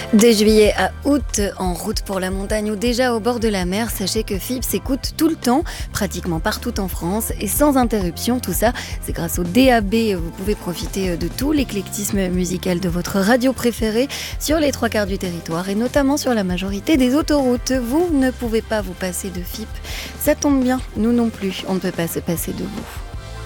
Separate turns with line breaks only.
De juillet à août, en route pour la montagne ou déjà au bord de la mer, sachez que FIP s'écoute tout le temps, pratiquement partout en France et sans interruption. Tout ça, c'est grâce au DAB. Vous pouvez profiter de tout l'éclectisme musical de votre radio préférée sur les 3/4 du territoire et notamment sur la majorité des autoroutes. Vous ne pouvez pas vous passer de FIP. Ça tombe bien, nous non plus, on ne peut pas se passer de vous.